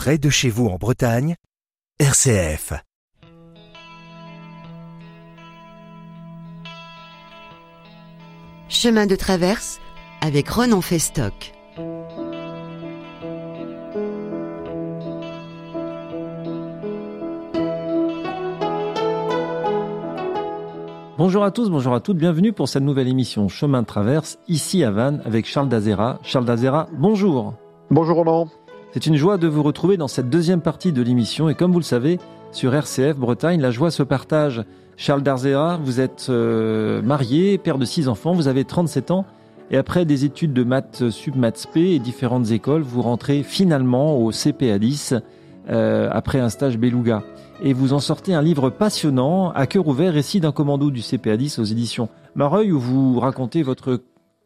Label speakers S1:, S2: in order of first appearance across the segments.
S1: près de chez vous en Bretagne, RCF.
S2: Chemin de traverse avec Ronan Festock.
S3: Bonjour à tous, bonjour à toutes, bienvenue pour cette nouvelle émission Chemin de traverse, ici à Vannes, avec Charles D'Azera. Charles D'Azera, bonjour.
S4: Bonjour Ronan.
S3: C'est une joie de vous retrouver dans cette deuxième partie de l'émission, et comme vous le savez, sur RCF Bretagne, la joie se partage. Charles D'Azera, vous êtes marié, père de 6 enfants, vous avez 37 ans, et après des études de maths sup, maths spé et différentes écoles, vous rentrez finalement au CPA 10, après un stage beluga. Et vous en sortez un livre passionnant, À cœur ouvert, récit d'un commando du CPA 10 aux éditions Mareuil, où vous racontez votre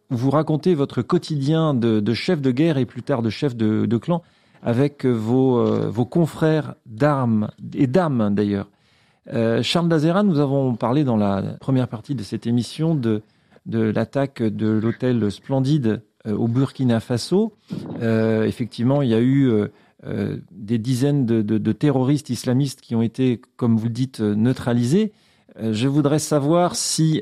S3: quotidien de chef de guerre et plus tard de chef de clan avec vos confrères d'armes et dames d'ailleurs. Charles D'Azera, nous avons parlé dans la première partie de cette émission de l'attaque de l'hôtel Splendide au Burkina Faso. Effectivement, il y a eu des dizaines de terroristes islamistes qui ont été, comme vous le dites, neutralisés. Je voudrais savoir si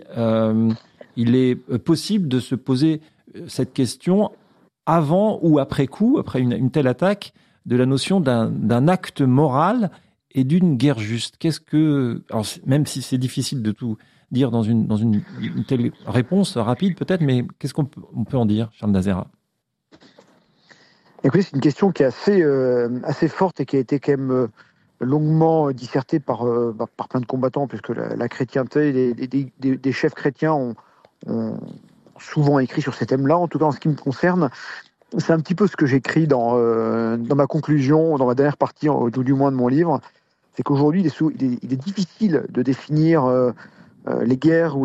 S3: il est possible de se poser cette question avant ou après coup, après une telle attaque, de la notion d'un acte moral et d'une guerre juste. Alors, même si c'est difficile de tout dire dans une telle réponse rapide peut-être, mais qu'est-ce qu'on peut en dire, Charles D'Azera ?
S4: Écoutez, c'est une question qui est assez forte et qui a été quand même longuement dissertée par plein de combattants, puisque la chrétienté, des chefs chrétiens ont souvent écrit sur ces thèmes-là. En tout cas, en ce qui me concerne, c'est un petit peu ce que j'écris dans ma conclusion, dans ma dernière partie, du moins de mon livre. C'est qu'aujourd'hui, il est difficile de définir les guerres ou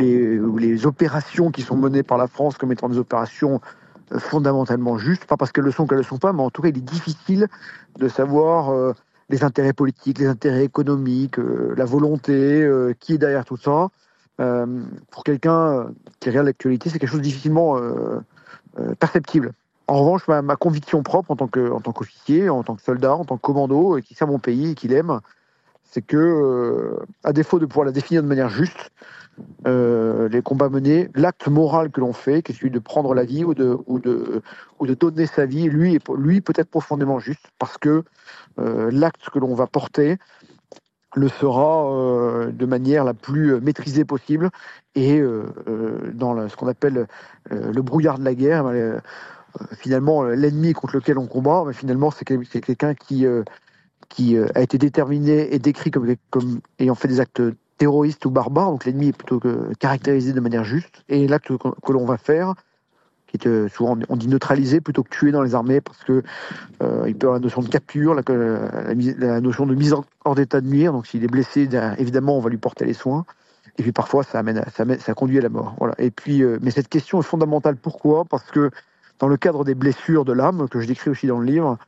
S4: les opérations qui sont menées par la France comme étant des opérations fondamentalement justes, pas parce qu'elles le sont qu'elles ne le sont pas, mais en tout cas, il est difficile de savoir les intérêts politiques, les intérêts économiques, la volonté, qui est derrière tout ça. Pour quelqu'un qui regarde l'actualité, c'est quelque chose de difficilement perceptible. En revanche, ma conviction propre en tant qu'officier, en tant que soldat, en tant que commando, qui sert mon pays et qui l'aime, c'est que, à défaut de pouvoir la définir de manière juste, les combats menés, l'acte moral que l'on fait, qui est celui de prendre la vie ou de donner sa vie, lui peut être profondément juste, parce que l'acte que l'on va porter le sera de manière la plus maîtrisée possible, et dans ce qu'on appelle le brouillard de la guerre, finalement l'ennemi contre lequel on combat, mais finalement c'est quelqu'un qui a été déterminé et décrit comme ayant fait des actes terroristes ou barbares, donc l'ennemi est plutôt caractérisé de manière juste, et l'acte que l'on va faire, qui est souvent on dit neutralisé plutôt que tuer dans les armées, parce que il peut y avoir la notion de capture, la notion de mise hors d'état de nuire, donc s'il est blessé, évidemment on va lui porter les soins, et puis parfois ça conduit à la mort. Voilà. Et puis, mais cette question est fondamentale. Pourquoi ? Parce que dans le cadre des blessures de l'âme, que je décris aussi dans le livre,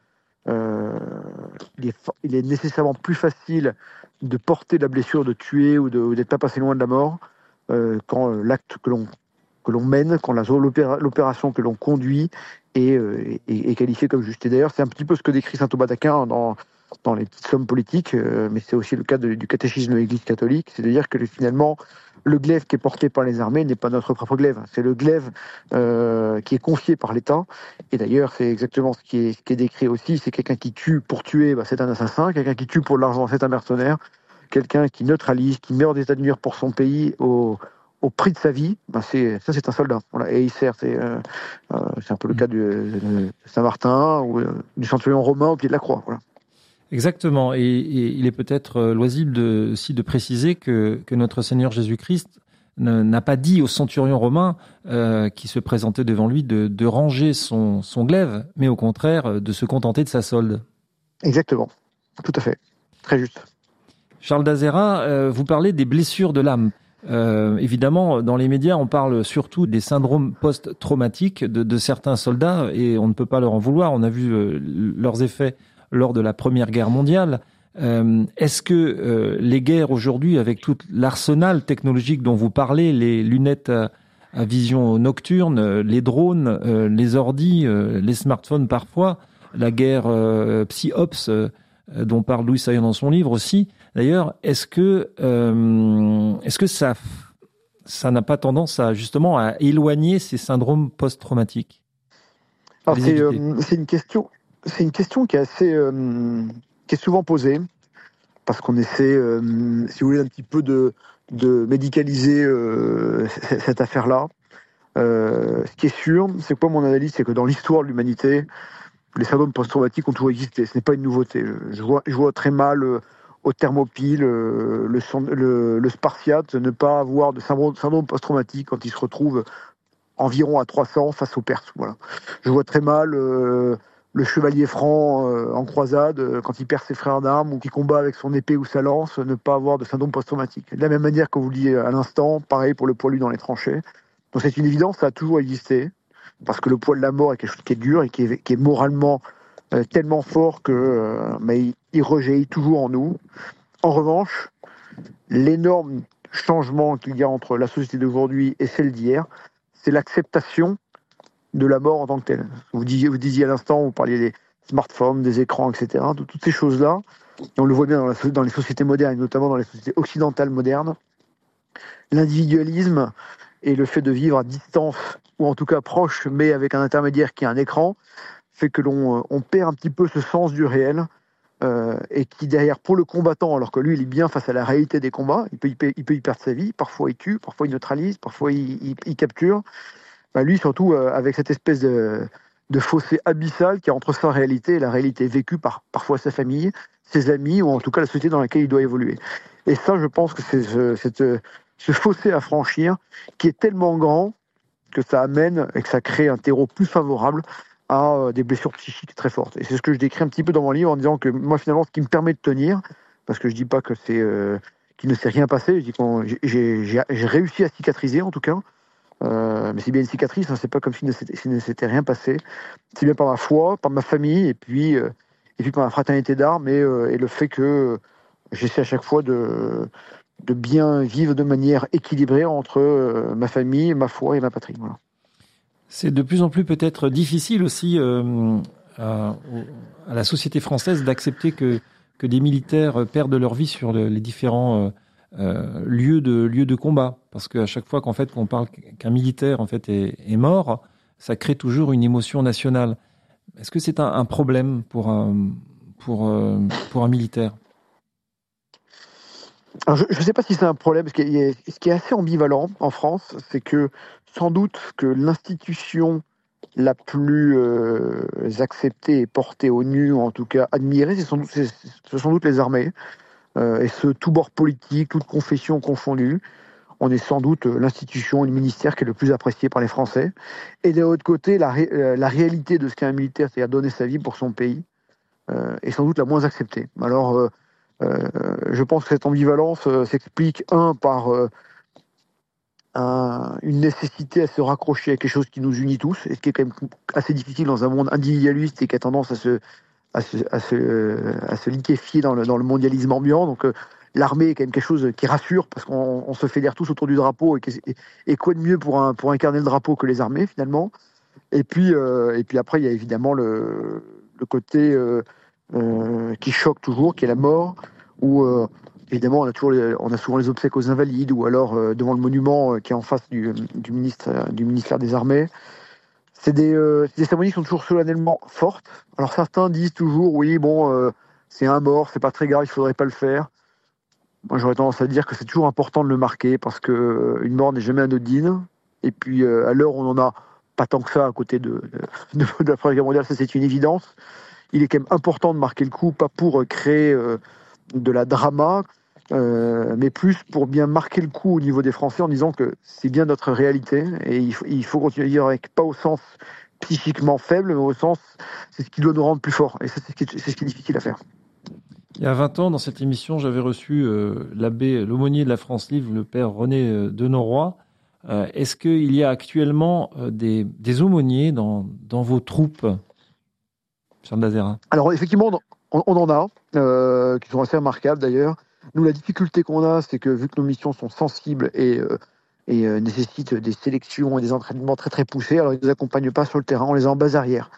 S4: il est nécessairement plus facile de porter la blessure, de tuer ou d'être pas passé loin de la mort, quand l'acte que l'on mène, quand l'opération que l'on conduit est qualifiée comme juste. Et d'ailleurs, c'est un petit peu ce que décrit saint Thomas d'Aquin dans les petites sommes politiques, mais c'est aussi le cas du catéchisme de l'Église catholique, c'est de dire que finalement, le glaive qui est porté par les armées n'est pas notre propre glaive, c'est le glaive qui est confié par l'État. Et d'ailleurs, c'est exactement ce qui est décrit aussi, c'est quelqu'un qui tue pour tuer, c'est un assassin, quelqu'un qui tue pour l'argent, c'est un mercenaire, quelqu'un qui neutralise, qui met hors d'état de nuire pour son pays au prix de sa vie, c'est un soldat. Voilà. Et il sert, c'est un peu le cas de Saint-Martin ou du centurion romain au pied de la croix. Voilà.
S3: Exactement, et il est peut-être loisible aussi de préciser que notre Seigneur Jésus-Christ n'a pas dit au centurion romain qui se présentait devant lui de ranger son glaive, mais au contraire de se contenter de sa solde.
S4: Exactement, tout à fait, très juste.
S3: Charles D'Azera, vous parlez des blessures de l'âme. Évidemment, dans les médias, on parle surtout des syndromes post-traumatiques de certains soldats, et on ne peut pas leur en vouloir. On a vu leurs effets lors de la Première Guerre mondiale. Est-ce que les guerres aujourd'hui, avec tout l'arsenal technologique dont vous parlez, les lunettes à vision nocturne, les drones, les ordis, les smartphones parfois, la guerre psy-ops dont parle Louis Saillant dans son livre aussi. D'ailleurs, est-ce que ça n'a pas tendance à justement à éloigner ces syndromes post-traumatiques?
S4: Alors c'est une question qui est assez qui est souvent posée parce qu'on essaie, si vous voulez, un petit peu de médicaliser cette affaire-là. Ce qui est sûr, c'est que mon analyse, c'est que dans l'histoire de l'humanité, les syndromes post-traumatiques ont toujours existé. Ce n'est pas une nouveauté. Je vois très mal au Thermopyle, le Spartiate, ne pas avoir de syndrome post-traumatique quand il se retrouve environ à 300 face aux Perses. Voilà. Je vois très mal le chevalier franc en croisade, quand il perd ses frères d'armes ou qui combat avec son épée ou sa lance, ne pas avoir de syndrome post-traumatique. De la même manière que vous le disiez à l'instant, pareil pour le poilu dans les tranchées. Donc c'est une évidence, ça a toujours existé, parce que le poids de la mort est quelque chose qui est dur et qui est moralement tellement fort que il rejaillit toujours en nous. En revanche, l'énorme changement qu'il y a entre la société d'aujourd'hui et celle d'hier, c'est l'acceptation de la mort en tant que telle. Vous disiez à l'instant, vous parliez des smartphones, des écrans, etc., de toutes ces choses-là, et on le voit bien dans les sociétés modernes, et notamment dans les sociétés occidentales modernes, l'individualisme et le fait de vivre à distance, ou en tout cas proche, mais avec un intermédiaire qui est un écran, fait que on perd un petit peu ce sens du réel, et qui derrière, pour le combattant, alors que lui, il est bien face à la réalité des combats, il peut y perdre sa vie, parfois il tue, parfois il neutralise, parfois il capture, lui surtout avec cette espèce de fossé abyssal qui est entre sa réalité et la réalité vécue par parfois sa famille, ses amis, ou en tout cas la société dans laquelle il doit évoluer. Et ça, je pense que c'est ce fossé à franchir qui est tellement grand que ça amène et que ça crée un terreau plus favorable à des blessures psychiques très fortes. Et c'est ce que je décris un petit peu dans mon livre en disant que moi, finalement, ce qui me permet de tenir, parce que je dis pas que c'est qu'il ne s'est rien passé, je dis que j'ai réussi à cicatriser en tout cas, mais c'est bien une cicatrice, hein, c'est pas comme s'il ne s'était rien passé. C'est bien par ma foi, par ma famille, et puis par ma fraternité d'armes et le fait que j'essaie à chaque fois de bien vivre de manière équilibrée entre ma famille, ma foi et ma patrie. Voilà.
S3: C'est de plus en plus peut-être difficile aussi à la société française d'accepter que des militaires perdent leur vie sur les différents lieux de combat, parce qu'à chaque fois qu'on parle qu'un militaire en fait est mort, ça crée toujours une émotion nationale. Est-ce que c'est un problème pour un militaire?
S4: Alors je ne sais pas si c'est un problème, ce qui est assez ambivalent en France, c'est que sans doute que l'institution la plus acceptée et portée au nu, ou en tout cas admirée, ce sont sans doute les armées, et ce tout bord politique, toute confession confondue. On est sans doute l'institution et le ministère qui est le plus apprécié par les Français. Et de l'autre côté, la réalité de ce qu'est un militaire, c'est-à-dire donner sa vie pour son pays, est sans doute la moins acceptée. Alors, je pense que cette ambivalence s'explique, par une nécessité à se raccrocher à quelque chose qui nous unit tous, et ce qui est quand même assez difficile dans un monde individualiste et qui a tendance à se liquéfier dans le mondialisme ambiant. Donc l'armée est quand même quelque chose qui rassure, parce qu'on se fédère tous autour du drapeau, et quoi de mieux pour incarner le drapeau que les armées finalement. Et puis après il y a évidemment le côté qui choque toujours, qui est la mort, où évidemment on a souvent les obsèques aux invalides, ou alors devant le monument qui est en face du ministère des Armées. C'est des cérémonies qui sont toujours solennellement fortes. Alors certains disent toujours, oui, bon, c'est un mort, c'est pas très grave, il faudrait pas le faire. Moi, j'aurais tendance à dire que c'est toujours important de le marquer, parce que une mort n'est jamais anodine. Et puis, à l'heure où on n'en a pas tant que ça à côté de la Première Guerre mondiale, ça c'est une évidence. Il est quand même important de marquer le coup, pas pour créer de la drama, mais plus pour bien marquer le coup au niveau des Français en disant que c'est bien notre réalité, et il faut continuer à dire, avec, pas au sens psychiquement faible, mais au sens, c'est ce qui doit nous rendre plus forts. Et ça, c'est ce qui est difficile à faire.
S3: Il y a 20 ans, dans cette émission, j'avais reçu l'aumônier de la France Libre, le père René Denauroy. Est-ce qu'il y a actuellement des aumôniers dans vos troupes, Charles Dazerin? Alors
S4: effectivement, on en a, qui sont assez remarquables d'ailleurs. Nous, la difficulté qu'on a, c'est que vu que nos missions sont sensibles et nécessitent des sélections et des entraînements très très poussés, alors ils ne nous accompagnent pas sur le terrain, on les a en base arrière.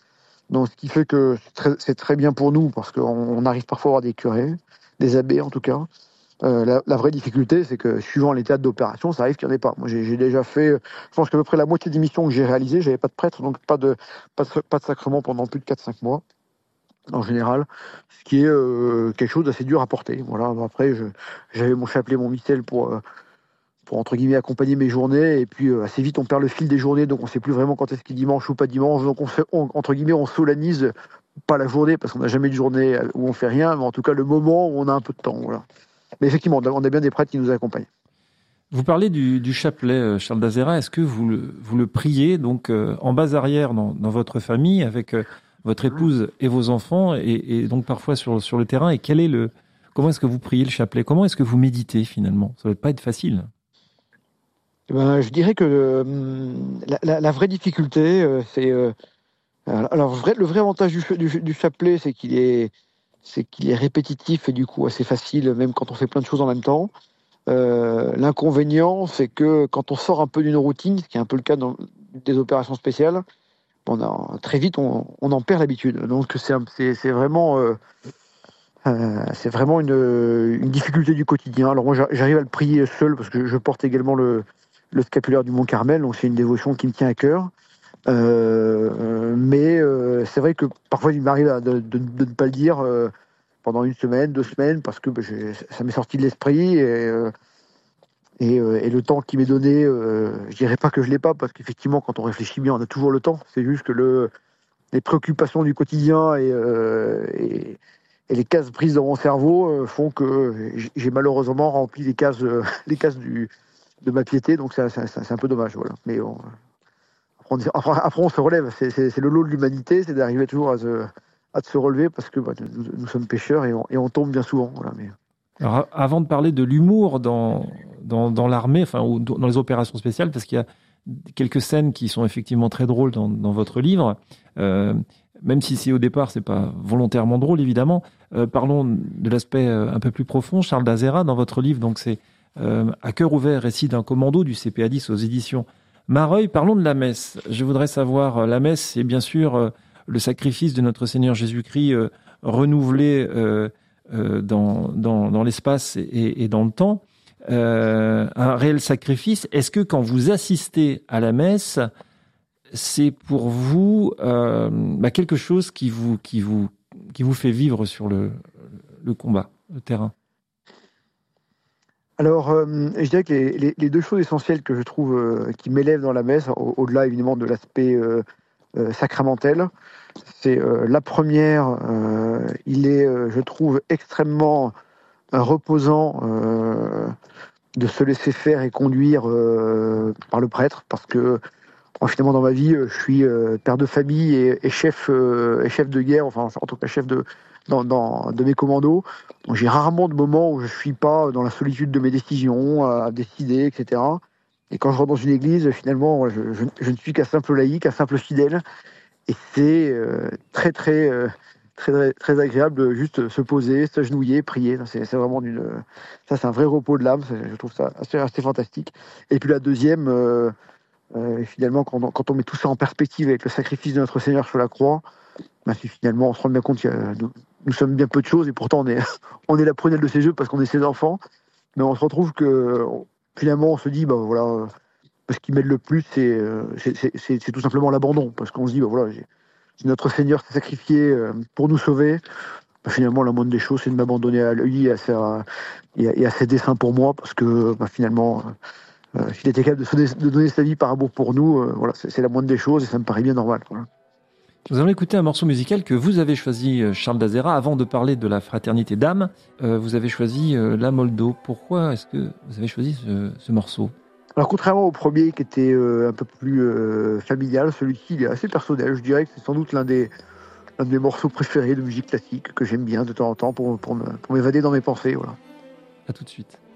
S4: Donc, ce qui fait que c'est très bien pour nous, parce qu'on arrive parfois à avoir des curés, des abbés en tout cas. La vraie difficulté, c'est que suivant les théâtres d'opération, ça arrive qu'il n'y en ait pas. Moi, j'ai déjà fait, je pense qu'à peu près la moitié des missions que j'ai réalisées, j'avais pas de prêtre, donc pas de sacrement pendant plus de 4-5 mois, en général, ce qui est quelque chose d'assez dur à porter. Voilà. Après, j'avais mon chapelet, mon missel pour entre guillemets accompagner mes journées, et puis assez vite on perd le fil des journées, donc on sait plus vraiment quand est-ce qu'il est dimanche ou pas dimanche, donc entre guillemets on solanise pas la journée parce qu'on n'a jamais de journée où on fait rien, mais en tout cas le moment où on a un peu de temps. Voilà. Mais effectivement, on a bien des prêtres qui nous accompagnent.
S3: Vous parlez du chapelet, Charles d'Azera. Est-ce que vous le priez donc en base arrière dans votre famille avec votre épouse et vos enfants et donc parfois sur le terrain? Et comment est-ce que vous priez le chapelet? Comment est-ce que vous méditez finalement? Ça ne doit pas être facile.
S4: Je dirais que la vraie difficulté, c'est alors le vrai avantage du chapelet, c'est qu'il est répétitif et du coup assez facile, même quand on fait plein de choses en même temps. L'inconvénient, c'est que quand on sort un peu d'une routine, ce qui est un peu le cas dans des opérations spéciales, très vite on en perd l'habitude. Donc c'est vraiment une difficulté du quotidien. Alors moi j'arrive à le prier seul parce que je porte également le scapulaire du Mont Carmel, donc c'est une dévotion qui me tient à cœur. Mais c'est vrai que parfois il m'arrive de ne pas le dire pendant 1 semaine, 2 semaines, parce que ça m'est sorti de l'esprit et le temps qui m'est donné, je dirais pas que je l'ai pas, parce qu'effectivement quand on réfléchit bien, on a toujours le temps. C'est juste que les préoccupations du quotidien et les cases prises dans mon cerveau font que j'ai malheureusement rempli les cases de ma piété, donc c'est un peu dommage. Voilà. Mais après, on se relève. C'est le lot de l'humanité, c'est d'arriver toujours à se relever, parce que nous sommes pécheurs et on tombe bien souvent. Voilà, mais...
S3: Alors, avant de parler de l'humour dans l'armée, enfin, ou dans les opérations spéciales, parce qu'il y a quelques scènes qui sont effectivement très drôles dans votre livre, même si au départ c'est pas volontairement drôle évidemment. Parlons de l'aspect un peu plus profond. Charles d'Azera, dans votre livre, donc c'est À cœur ouvert, récit d'un commando du CPA 10 aux éditions Mareuil. Parlons de la messe. Je voudrais savoir, la messe, c'est bien sûr le sacrifice de notre Seigneur Jésus-Christ renouvelé dans l'espace et dans le temps. Un réel sacrifice. Est-ce que quand vous assistez à la messe, c'est pour vous quelque chose qui vous fait vivre sur le combat, le terrain?
S4: Alors, je dirais que les deux choses essentielles que je trouve qui m'élèvent dans la messe, au-delà évidemment de l'aspect sacramentel, c'est la première, il est, je trouve, extrêmement reposant de se laisser faire et conduire par le prêtre, parce que finalement dans ma vie, je suis père de famille et chef de guerre, enfin en tout cas chef de mes commandos. Donc, j'ai rarement de moments où je suis pas dans la solitude de mes décisions, à décider, etc. Et quand je rentre dans une église, finalement, je ne suis qu'un simple laïc, un simple fidèle. Et c'est très agréable de juste se poser, s'agenouiller, prier. C'est vraiment c'est un vrai repos de l'âme. Je trouve ça assez fantastique. Et puis la deuxième, finalement, quand on met tout ça en perspective avec le sacrifice de notre Seigneur sur la croix, finalement, on se rend bien compte que nous sommes bien peu de choses, et pourtant on est la prunelle de ses yeux parce qu'on est ses enfants. Mais on se retrouve que finalement on se dit ce qui m'aide le plus, c'est tout simplement l'abandon, parce qu'on se dit si notre Seigneur s'est sacrifié pour nous sauver, finalement la moindre des choses c'est de m'abandonner à lui et à ses desseins pour moi, parce que finalement s'il était capable de donner sa vie par amour pour nous, c'est la moindre des choses, et ça me paraît bien normal. Voilà.
S3: Nous allons écouter un morceau musical que vous avez choisi, Charles d'Azera. Avant de parler de la fraternité d'âme, vous avez choisi La Moldo. Pourquoi est-ce que vous avez choisi ce morceau?
S4: Alors, contrairement au premier qui était un peu plus familial, celui-ci il est assez personnel. Je dirais que c'est sans doute l'un des morceaux préférés de musique classique que j'aime bien de temps en temps pour m'évader dans mes pensées. Voilà.
S3: À tout de suite.